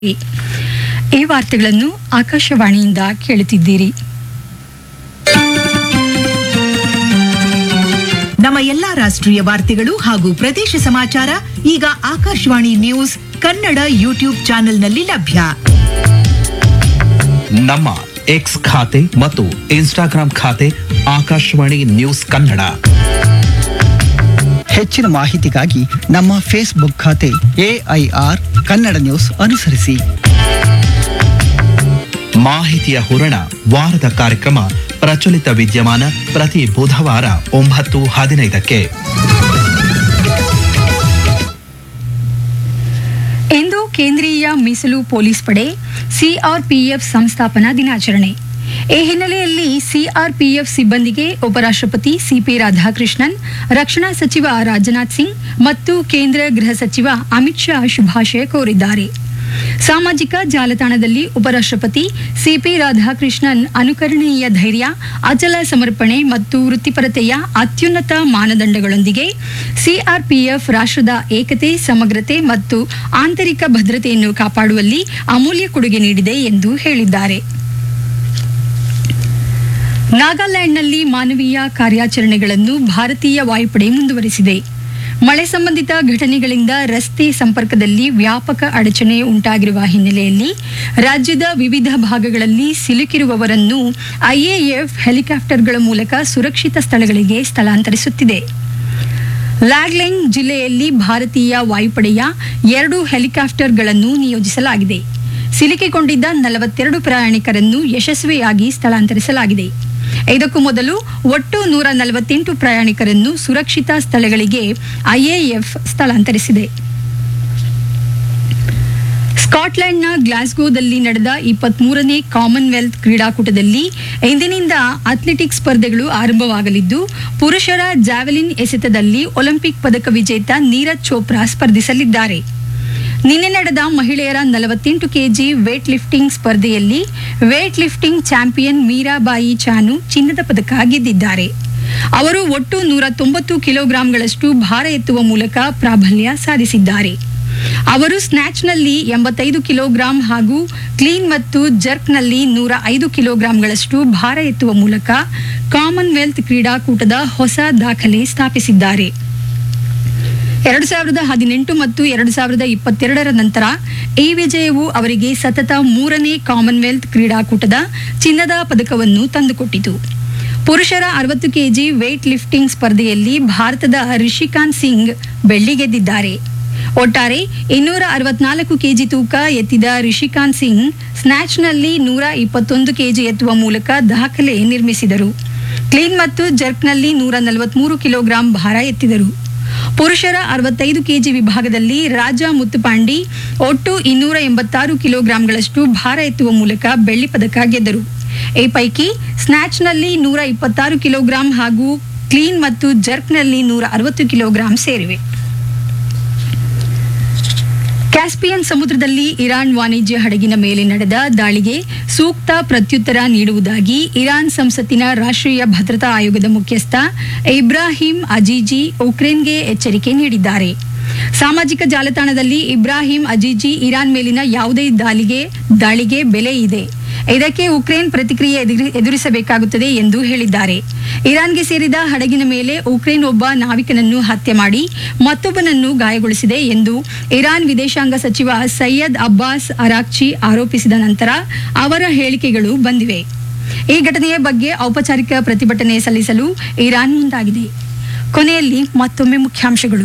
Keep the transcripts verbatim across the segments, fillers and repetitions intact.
ಈ ವಾರ್ತೆಗಳನ್ನು ಆಕಾಶವಾಣಿಯಿಂದ ಕೇಳುತ್ತಿದ್ದೀರಿ. ನಮ್ಮ ಎಲ್ಲಾ ರಾಷ್ಟ್ರೀಯ ವಾರ್ತೆಗಳು ಹಾಗೂ ಪ್ರದೇಶ ಸಮಾಚಾರ ಈಗ ಆಕಾಶವಾಣಿ ನ್ಯೂಸ್ ಕನ್ನಡ ಯೂಟ್ಯೂಬ್ ಚಾನೆಲ್ನಲ್ಲಿ ಲಭ್ಯ. ನಮ್ಮ ಎಕ್ಸ್ ಖಾತೆ ಮತ್ತು ಇನ್ಸ್ಟಾಗ್ರಾಂ ಖಾತೆ ಆಕಾಶವಾಣಿ ನ್ಯೂಸ್ ಕನ್ನಡ. ಹೆಚ್ಚಿನ ಮಾಹಿತಿಗಾಗಿ ನಮ್ಮ ಫೇಸ್ಬುಕ್ ಖಾತೆ ಎಐಆರ್ ಕನ್ನಡ ನ್ಯೂಸ್ ಅನುಸರಿಸಿ. ಮಾಹಿತಿಯ ಹೂರಣ ವಾರದ ಕಾರ್ಯಕ್ರಮ ಪ್ರಚಲಿತ ವಿದ್ಯಮಾನ ಪ್ರತಿ ಬುಧವಾರ ಒಂಬತ್ತು ಹದಿನೈದಕ್ಕೆ. ಇಂದು ಕೇಂದ್ರೀಯ ಮೀಸಲು ಪೊಲೀಸ್ ಪಡೆ ಸಿಆರ್ಪಿಎಫ್ ಸಂಸ್ಥಾಪನಾ ದಿನಾಚರಣೆ. ಈ ಹಿನ್ನೆಲೆಯಲ್ಲಿ ಸಿಆರ್ಪಿಎಫ್ ಸಿಬ್ಬಂದಿಗೆ ಉಪರಾಷ್ಟ್ರಪತಿ ಸಿಪಿ ರಾಧಾಕೃಷ್ಣನ್, ರಕ್ಷಣಾ ಸಚಿವ ರಾಜನಾಥ್ ಸಿಂಗ್ ಮತ್ತು ಕೇಂದ್ರ ಗೃಹ ಸಚಿವ ಅಮಿತ್ ಶಾ ಶುಭಾಶಯ ಕೋರಿದ್ದಾರೆ. ಸಾಮಾಜಿಕ ಜಾಲತಾಣದಲ್ಲಿ ಉಪರಾಷ್ಟ್ರಪತಿ ಸಿಪಿ ರಾಧಾಕೃಷ್ಣನ್ ಅನುಕರಣೀಯ ಧೈರ್ಯ, ಅಚಲ ಸಮರ್ಪಣೆ ಮತ್ತು ವೃತ್ತಿಪರತೆಯ ಅತ್ಯುನ್ನತ ಮಾನದಂಡಗಳೊಂದಿಗೆ ಸಿಆರ್ಪಿಎಫ್ ರಾಷ್ಟ್ರದ ಏಕತೆ, ಸಮಗ್ರತೆ ಮತ್ತು ಆಂತರಿಕ ಭದ್ರತೆಯನ್ನು ಕಾಪಾಡುವಲ್ಲಿ ಅಮೂಲ್ಯ ಕೊಡುಗೆ ನೀಡಿದೆ ಎಂದು ಹೇಳಿದ್ದಾರೆ. ನಾಗಾಲ್ಯಾಂಡ್ನಲ್ಲಿ ಮಾನವೀಯ ಕಾರ್ಯಾಚರಣೆಗಳನ್ನು ಭಾರತೀಯ ವಾಯುಪಡೆ ಮುಂದುವರೆಸಿದೆ. ಮಳೆ ಸಂಬಂಧಿತ ಘಟನೆಗಳಿಂದ ರಸ್ತೆ ಸಂಪರ್ಕದಲ್ಲಿ ವ್ಯಾಪಕ ಅಡಚಣೆ ಉಂಟಾಗಿರುವ ಹಿನ್ನೆಲೆಯಲ್ಲಿ ರಾಜ್ಯದ ವಿವಿಧ ಭಾಗಗಳಲ್ಲಿ ಸಿಲುಕಿರುವವರನ್ನು ಐಎಎಫ್ ಹೆಲಿಕಾಪ್ಟರ್ಗಳ ಮೂಲಕ ಸುರಕ್ಷಿತ ಸ್ಥಳಗಳಿಗೆ ಸ್ಥಳಾಂತರಿಸುತ್ತಿದೆ. ಲ್ಯಾಗ್ಲೆಂಗ್ ಜಿಲ್ಲೆಯಲ್ಲಿ ಭಾರತೀಯ ವಾಯುಪಡೆಯ ಎರಡು ಹೆಲಿಕಾಪ್ಟರ್ಗಳನ್ನು ನಿಯೋಜಿಸಲಾಗಿದೆ. ಸಿಲುಕಿಕೊಂಡಿದ್ದ ನಲವತ್ತೆರಡು ಪ್ರಯಾಣಿಕರನ್ನು ಯಶಸ್ವಿಯಾಗಿ ಸ್ಥಳಾಂತರಿಸಲಾಗಿದೆ. ಇದಕ್ಕೂ ಮೊದಲು ಒಟ್ಟು ನೂರ ನಲವತ್ತೆಂಟು ಪ್ರಯಾಣಿಕರನ್ನು ಸುರಕ್ಷಿತ ಸ್ಥಳಗಳಿಗೆ ಐಎಎಫ್ ಸ್ಥಳಾಂತರಿಸಿದೆ. ಸ್ಕಾಟ್ಲೆಂಡ್ನ ಗ್ಲಾಸ್ಗೋದಲ್ಲಿ ನಡೆದ ಇಪ್ಪತ್ಮೂರನೇ ಕಾಮನ್ವೆಲ್ತ್ ಕ್ರೀಡಾಕೂಟದಲ್ಲಿ ಇಂದಿನಿಂದ ಅಥ್ಲೆಟಿಕ್ಸ್ ಸ್ಪರ್ಧೆಗಳು ಆರಂಭವಾಗಲಿದ್ದು, ಪುರುಷರ ಜಾವೆಲಿನ್ ಎಸೆತದಲ್ಲಿ ಒಲಿಂಪಿಕ್ ಪದಕ ವಿಜೇತ ನೀರಜ್ ಚೋಪ್ರಾ ಸ್ಪರ್ಧಿಸಲಿದ್ದಾರೆ. ನಿನ್ನೆ ನಡೆದ ಮಹಿಳೆಯರ ನಲವತ್ತೆಂಟು ಕೆಜಿ ವೇಟ್ ಲಿಫ್ಟಿಂಗ್ ಸ್ಪರ್ಧೆಯಲ್ಲಿ weight lifting champion Mirabai Chanu ಚಿನ್ನದ ಪದಕ ಗೆದ್ದಿದ್ದಾರೆ. ಅವರು ಒಟ್ಟು ನೂರ ತೊಂಬತ್ತು ಕಿಲೋಗ್ರಾಂಗಳಷ್ಟು ಭಾರ ಎತ್ತುವ ಮೂಲಕ ಪ್ರಾಬಲ್ಯ ಸಾಧಿಸಿದ್ದಾರೆ. ಅವರು ಸ್ನ್ಯಾಚ್ನಲ್ಲಿ ಎಂಬತ್ತೈದು ಕಿಲೋಗ್ರಾಂ ಹಾಗೂ ಕ್ಲೀನ್ ಮತ್ತು ಜರ್ಕ್ನಲ್ಲಿ ನೂರ ಐದು ಕಿಲೋಗ್ರಾಂಗಳಷ್ಟು ಭಾರ ಎತ್ತುವ ಮೂಲಕ ಕಾಮನ್ವೆಲ್ತ್ ಕ್ರೀಡಾಕೂಟದ ಹೊಸ ದಾಖಲೆ ಸ್ಥಾಪಿಸಿದ್ದಾರೆ. ಎರಡು ಸಾವಿರದ ಹದಿನೆಂಟು ಮತ್ತು ಎರಡು ಸಾವಿರದ ಇಪ್ಪತ್ತೆರಡರ ನಂತರ ಈ ವಿಜಯವು ಅವರಿಗೆ ಸತತ ಮೂರನೇ ಕಾಮನ್ವೆಲ್ತ್ ಕ್ರೀಡಾಕೂಟದ ಚಿನ್ನದ ಪದಕವನ್ನು ತಂದುಕೊಟ್ಟಿತು. ಪುರುಷರ ಅರವತ್ತು ಕೆಜಿ ವೇಟ್ ಲಿಫ್ಟಿಂಗ್ ಸ್ಪರ್ಧೆಯಲ್ಲಿ ಭಾರತದ ರಿಷಿಕಾಂತ್ ಸಿಂಗ್ ಬೆಳ್ಳಿ ಗೆದ್ದಿದ್ದಾರೆ. ಒಟ್ಟಾರೆ ಇನ್ನೂರ ಅರವತ್ನಾಲ್ಕು ಕೆಜಿ ತೂಕ ಎತ್ತಿದ ರಿಷಿಕಾಂತ್ ಸಿಂಗ್ ಸ್ನ್ಯಾಚ್ನಲ್ಲಿ ನೂರ ಇಪ್ಪತ್ತೊಂದು ಕೆಜಿ ಎತ್ತುವ ಮೂಲಕ ದಾಖಲೆ ನಿರ್ಮಿಸಿದರು. ಕ್ಲೀನ್ ಮತ್ತು ಜರ್ಕ್ನಲ್ಲಿ ನೂರ ನಲವತ್ಮೂರು ಕಿಲೋಗ್ರಾಂ ಭಾರ ಎತ್ತಿದರು. ಪುರುಷರ ಅರವತ್ತೈದು ಕೆಜಿ ವಿಭಾಗದಲ್ಲಿ ರಾಜ ಮುತ್ತುಪಾಂಡಿ ಒಟ್ಟು ಇನ್ನೂರ ಎಂಬತ್ತಾರು ಕಿಲೋಗ್ರಾಂಗಳಷ್ಟು ಭಾರ ಎತ್ತುವ ಮೂಲಕ ಬೆಳ್ಳಿ ಪದಕ ಗೆದ್ದರು. ಈ ಪೈಕಿ ಸ್ನ್ಯಾಚ್ನಲ್ಲಿ ನೂರ ಇಪ್ಪತ್ತಾರು ಕಿಲೋಗ್ರಾಂ ಹಾಗೂ ಕ್ಲೀನ್ ಮತ್ತು ಜರ್ಕ್ನಲ್ಲಿ ನೂರ ಅರವತ್ತು ಕಿಲೋಗ್ರಾಂ ಸೇರಿವೆ. ಕ್ಯಾಸ್ಪಿಯನ್ ಸಮುದ್ರದಲ್ಲಿ ಇರಾನ್ ವಾಣಿಜ್ಯ ಹಡಗಿನ ಮೇಲೆ ನಡೆದ ದಾಳಿಗೆ ಸೂಕ್ತ ಪ್ರತ್ಯುತ್ತರ ನೀಡುವುದಾಗಿ ಇರಾನ್ ಸಂಸತ್ತಿನ ರಾಷ್ಟ್ರೀಯ ಭದ್ರತಾ ಆಯೋಗದ ಮುಖ್ಯಸ್ಥ ಇಬ್ರಾಹಿಂ ಅಜೀಜಿ ಉಕ್ರೇನ್ಗೆ ಎಚ್ಚರಿಕೆ ನೀಡಿದ್ದಾರೆ. ಸಾಮಾಜಿಕ ಜಾಲತಾಣದಲ್ಲಿ ಇಬ್ರಾಹಿಂ ಅಜೀಜಿ ಇರಾನ್ ಮೇಲಿನ ಯಾವುದೇ ದಾಳಿಗೆ ದಾಳಿಗೆ ಬೆಲೆ ಇದೆ, ಇದಕ್ಕೆ ಉಕ್ರೇನ್ ಪ್ರತಿಕ್ರಿಯೆ ಎದುರಿಸಬೇಕಾಗುತ್ತದೆ ಎಂದು ಹೇಳಿದ್ದಾರೆ. ಇರಾನ್ಗೆ ಸೇರಿದ ಹಡಗಿನ ಮೇಲೆ ಉಕ್ರೇನ್ ಒಬ್ಬ ನಾವಿಕನನ್ನು ಹತ್ಯೆ ಮಾಡಿ ಮತ್ತೊಬ್ಬನನ್ನು ಗಾಯಗೊಳಿಸಿದೆ ಎಂದು ಇರಾನ್ ವಿದೇಶಾಂಗ ಸಚಿವ ಸೈಯದ್ ಅಬ್ಬಾಸ್ ಅರಾಕ್ಚಿ ಆರೋಪಿಸಿದ ನಂತರ ಅವರ ಹೇಳಿಕೆಗಳು ಬಂದಿವೆ. ಈ ಘಟನೆಯ ಬಗ್ಗೆ ಔಪಚಾರಿಕ ಪ್ರತಿಭಟನೆ ಸಲ್ಲಿಸಲು ಇರಾನ್ ಮುಂದಾಗಿದೆ. ಕೊನೆಯಲ್ಲಿ ಮತ್ತೊಮ್ಮೆ ಮುಖ್ಯಾಂಶಗಳು.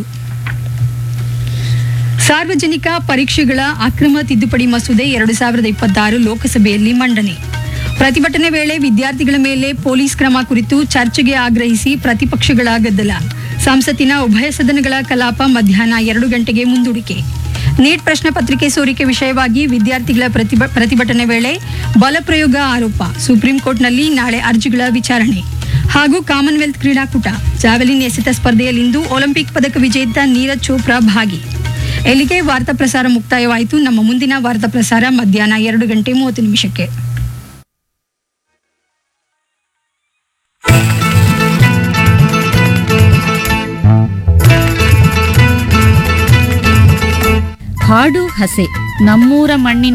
ಸಾರ್ವಜನಿಕ ಪರೀಕ್ಷೆಗಳ ಅಕ್ರಮ ತಿದ್ದುಪಡಿ ಮಸೂದೆ ಎರಡು ಸಾವಿರದ ಇಪ್ಪತ್ತಾರು ಲೋಕಸಭೆಯಲ್ಲಿ ಮಂಡನೆ. ಪ್ರತಿಭಟನೆ ವೇಳೆ ವಿದ್ಯಾರ್ಥಿಗಳ ಮೇಲೆ ಪೊಲೀಸ್ ಕ್ರಮ ಕುರಿತು ಚರ್ಚೆಗೆ ಆಗ್ರಹಿಸಿ ಪ್ರತಿಪಕ್ಷಗಳ ಗದ್ದಲ. ಸಂಸತ್ತಿನ ಉಭಯ ಸದನಗಳ ಕಲಾಪ ಮಧ್ಯಾಹ್ನ ಎರಡು ಗಂಟೆಗೆ ಮುಂದೂಡಿಕೆ. ನೀಟ್ ಪ್ರಶ್ನೆ ಪತ್ರಿಕೆ ಸೋರಿಕೆ ವಿಷಯವಾಗಿ ವಿದ್ಯಾರ್ಥಿಗಳ ಪ್ರತಿಭಟನೆ ವೇಳೆ ಬಲಪ್ರಯೋಗ ಆರೋಪ. ಸುಪ್ರೀಂ ಕೋರ್ಟ್ನಲ್ಲಿ ನಾಳೆ ಅರ್ಜಿಗಳ ವಿಚಾರಣೆ. ಹಾಗೂ ಕಾಮನ್ವೆಲ್ತ್ ಕ್ರೀಡಾಕೂಟ ಜಾವೆಲಿನ್ ಎಸೆತ ಸ್ಪರ್ಧೆಯಲ್ಲಿಂದು ಒಲಿಂಪಿಕ್ ಪದಕ ವಿಜೇತ ನೀರಜ್ ಚೋಪ್ರಾ ಭಾಗಿ. ಇಲ್ಲಿಗೆ ವಾರ್ತಾ ಪ್ರಸಾರ ಮುಕ್ತಾಯವಾಯಿತು. ನಮ್ಮ ಮುಂದಿನ ವಾರ್ತಾ ಪ್ರಸಾರ ಮಧ್ಯಾಹ್ನ ಎರಡು ಗಂಟೆ ಮೂವತ್ತು ನಿಮಿಷಕ್ಕೆ. ಹಾಡು ಹಾಡು ಹಸೆ ನಮ್ಮೂರ ಮಣ್ಣಿನ